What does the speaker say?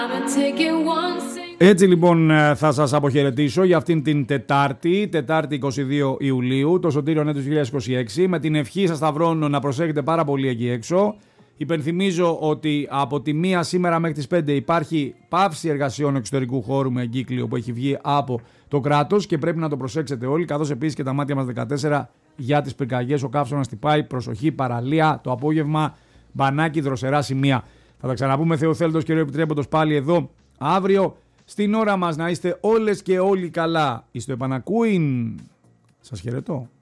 Έτσι λοιπόν θα σας αποχαιρετήσω για αυτήν την Τετάρτη 22 Ιουλίου, το σωτήριο νέο του 2026, με την ευχή σας σταυρώνω να προσέχετε πάρα πολύ εκεί έξω. Υπενθυμίζω ότι από τη 1 σήμερα μέχρι τις 5 υπάρχει πάυση εργασιών εξωτερικού χώρου με εγκύκλιο που έχει βγει από το κράτος και πρέπει να το προσέξετε όλοι, καθώς επίσης και τα μάτια μας 14 για τις πυρκαγιές. Ο καύσωνας χτυπάει, προσοχή, παραλία, το απόγευμα, μπανάκι, δροσερά σημεία. Θα τα ξαναπούμε Θεοθέλτος και επιτρέποντος πάλι εδώ αύριο. Στην ώρα μας να είστε όλες και όλοι καλά. Εις το επανακούειν. Σας χαιρετώ.